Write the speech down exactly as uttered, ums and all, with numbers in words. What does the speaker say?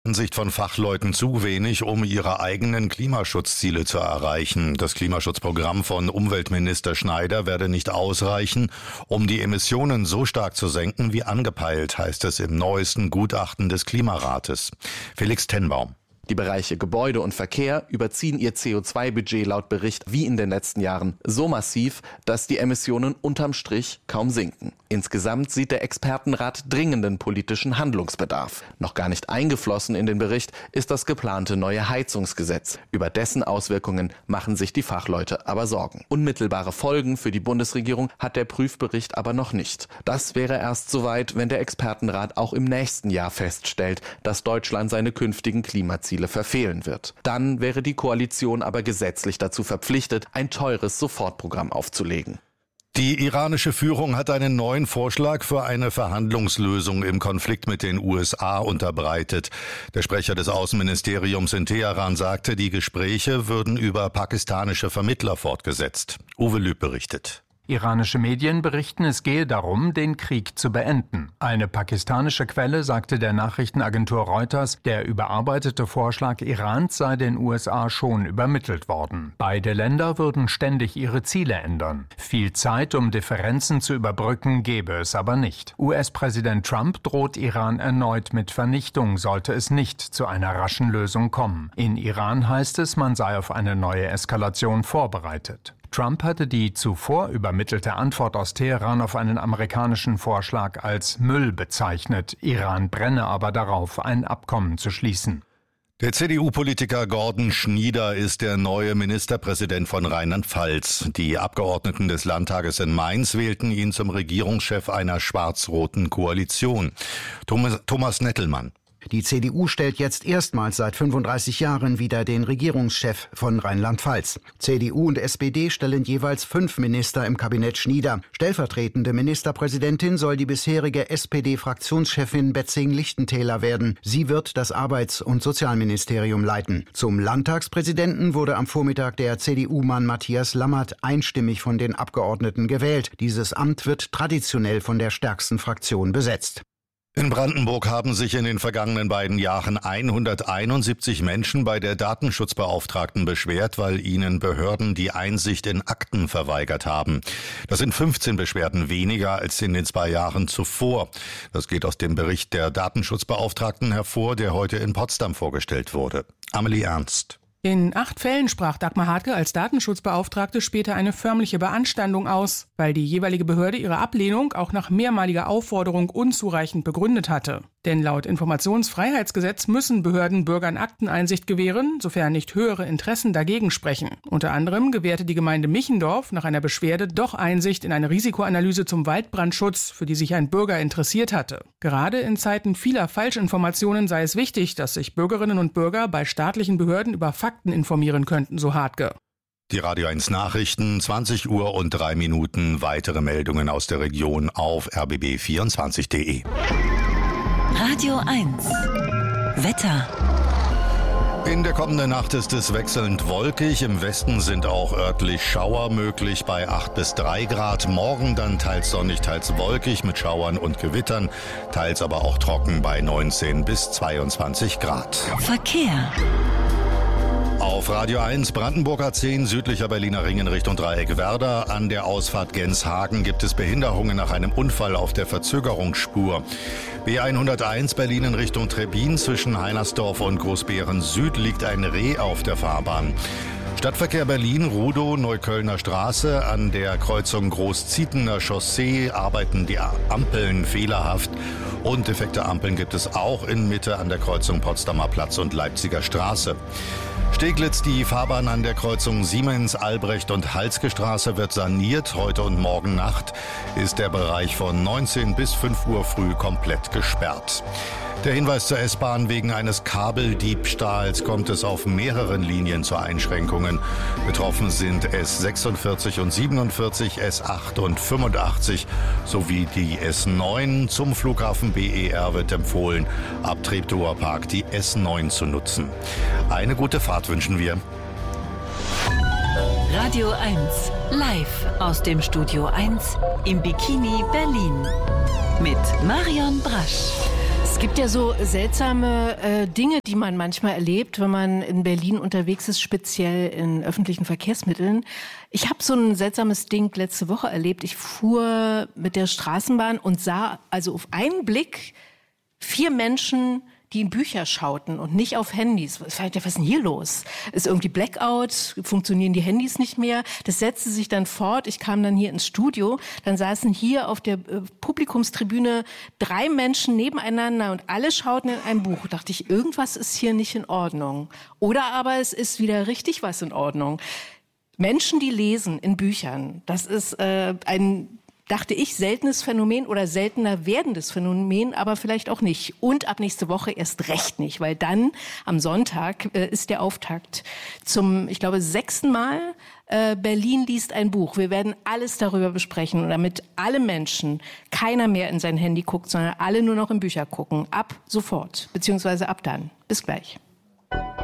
Ansicht von Fachleuten zu wenig, um ihre eigenen Klimaschutzziele zu erreichen. Das Klimaschutzprogramm von Umweltminister Schneider werde nicht ausreichen, um die Emissionen so stark zu senken wie angepeilt, heißt es im neuesten Gutachten des Klimarates. Felix Tenbaum. Die Bereiche Gebäude und Verkehr überziehen ihr C O zwei Budget laut Bericht wie in den letzten Jahren so massiv, dass die Emissionen unterm Strich kaum sinken. Insgesamt sieht der Expertenrat dringenden politischen Handlungsbedarf. Noch gar nicht eingeflossen in den Bericht ist das geplante neue Heizungsgesetz. Über dessen Auswirkungen machen sich die Fachleute aber Sorgen. Unmittelbare Folgen für die Bundesregierung hat der Prüfbericht aber noch nicht. Das wäre erst soweit, wenn der Expertenrat auch im nächsten Jahr feststellt, dass Deutschland seine künftigen Klimaziele verfehlen wird. Dann wäre die Koalition aber gesetzlich dazu verpflichtet, ein teures Sofortprogramm aufzulegen. Die iranische Führung hat einen neuen Vorschlag für eine Verhandlungslösung im Konflikt mit den U S A unterbreitet. Der Sprecher des Außenministeriums in Teheran sagte, die Gespräche würden über pakistanische Vermittler fortgesetzt. Uwe Lüb berichtet. Iranische Medien berichten, es gehe darum, den Krieg zu beenden. Eine pakistanische Quelle sagte der Nachrichtenagentur Reuters, der überarbeitete Vorschlag Irans sei den U S A schon übermittelt worden. Beide Länder würden ständig ihre Ziele ändern. Viel Zeit, um Differenzen zu überbrücken, gäbe es aber nicht. U S-Präsident Trump droht Iran erneut mit Vernichtung, sollte es nicht zu einer raschen Lösung kommen. In Iran heißt es, man sei auf eine neue Eskalation vorbereitet. Trump hatte die zuvor übermittelte Antwort aus Teheran auf einen amerikanischen Vorschlag als Müll bezeichnet. Iran brenne aber darauf, ein Abkommen zu schließen. Der C D U-Politiker Gordon Schnieder ist der neue Ministerpräsident von Rheinland-Pfalz. Die Abgeordneten des Landtages in Mainz wählten ihn zum Regierungschef einer schwarz-roten Koalition. Thomas, Thomas Nettelmann. Die C D U stellt jetzt erstmals seit fünfunddreißig Jahren wieder den Regierungschef von Rheinland-Pfalz. C D U und S P D stellen jeweils fünf Minister im Kabinett Schnieder. Stellvertretende Ministerpräsidentin soll die bisherige S P D-Fraktionschefin Betzing-Lichtentäler werden. Sie wird das Arbeits- und Sozialministerium leiten. Zum Landtagspräsidenten wurde am Vormittag der C D U-Mann Matthias Lammert einstimmig von den Abgeordneten gewählt. Dieses Amt wird traditionell von der stärksten Fraktion besetzt. In Brandenburg haben sich in den vergangenen beiden Jahren hunderteinundsiebzig Menschen bei der Datenschutzbeauftragten beschwert, weil ihnen Behörden die Einsicht in Akten verweigert haben. Das sind fünfzehn Beschwerden weniger als in den zwei Jahren zuvor. Das geht aus dem Bericht der Datenschutzbeauftragten hervor, der heute in Potsdam vorgestellt wurde. Amelie Ernst. In acht Fällen sprach Dagmar Hartke als Datenschutzbeauftragte später eine förmliche Beanstandung aus, weil die jeweilige Behörde ihre Ablehnung auch nach mehrmaliger Aufforderung unzureichend begründet hatte. Denn laut Informationsfreiheitsgesetz müssen Behörden Bürgern Akteneinsicht gewähren, sofern nicht höhere Interessen dagegen sprechen. Unter anderem gewährte die Gemeinde Michendorf nach einer Beschwerde doch Einsicht in eine Risikoanalyse zum Waldbrandschutz, für die sich ein Bürger interessiert hatte. Gerade in Zeiten vieler Falschinformationen sei es wichtig, dass sich Bürgerinnen und Bürger bei staatlichen Behörden über Fakten informieren könnten, so Hartke. Die Radio eins Nachrichten, zwanzig Uhr und drei Minuten. Weitere Meldungen aus der Region auf r b b vierundzwanzig punkt de. Radio eins. Wetter. In der kommenden Nacht ist es wechselnd wolkig. Im Westen sind auch örtlich Schauer möglich bei acht bis drei Grad. Morgen dann teils sonnig, teils wolkig mit Schauern und Gewittern. Teils aber auch trocken bei neunzehn bis zweiundzwanzig Grad. Verkehr. Auf Radio eins Brandenburger zehn, südlicher Berliner Ring in Richtung Dreieck Werder. An der Ausfahrt Genshagen gibt es Behinderungen nach einem Unfall auf der Verzögerungsspur. B hunderteins Berlin in Richtung Trebbin zwischen Heinersdorf und Großbeeren Süd liegt ein Reh auf der Fahrbahn. Stadtverkehr Berlin, Rudow, Neuköllner Straße. An der Kreuzung Großzietener Chaussee arbeiten die Ampeln fehlerhaft. Und defekte Ampeln gibt es auch in Mitte an der Kreuzung Potsdamer Platz und Leipziger Straße. Steglitz, die Fahrbahn an der Kreuzung Siemens, Albrecht und Halske Straße wird saniert. Heute und morgen Nacht ist der Bereich von neunzehn bis fünf Uhr früh komplett gesperrt. Der Hinweis zur S-Bahn: Wegen eines Kabeldiebstahls kommt es auf mehreren Linien zu Einschränkungen. Betroffen sind S sechsundvierzig und siebenundvierzig, S acht und fünfundachtzig sowie die S neun. Zum Flughafen B E R wird empfohlen, ab Treptower Park die S neun zu nutzen. Eine gute Fahrt wünschen wir. Radio eins, live aus dem Studio eins im Bikini Berlin mit Marion Brasch. Es gibt ja so seltsame äh, Dinge, die man manchmal erlebt, wenn man in Berlin unterwegs ist, speziell in öffentlichen Verkehrsmitteln. Ich habe so ein seltsames Ding letzte Woche erlebt. Ich fuhr mit der Straßenbahn und sah also auf einen Blick vier Menschen, die in Bücher schauten und nicht auf Handys. Was ist denn hier los? Ist irgendwie Blackout? Funktionieren die Handys nicht mehr? Das setzte sich dann fort. Ich kam dann hier ins Studio. Dann saßen hier auf der äh, Publikumstribüne drei Menschen nebeneinander und alle schauten in ein Buch. Da dachte ich, irgendwas ist hier nicht in Ordnung. Oder aber es ist wieder richtig was in Ordnung. Menschen, die lesen in Büchern, das ist äh, ein... dachte ich, seltenes Phänomen oder seltener werdendes Phänomen, aber vielleicht auch nicht. Und ab nächste Woche erst recht nicht, weil dann am Sonntag äh, ist der Auftakt zum, ich glaube, sechsten Mal äh, Berlin liest ein Buch. Wir werden alles darüber besprechen, damit alle Menschen, keiner mehr in sein Handy guckt, sondern alle nur noch in Bücher gucken. Ab sofort, beziehungsweise ab dann. Bis gleich.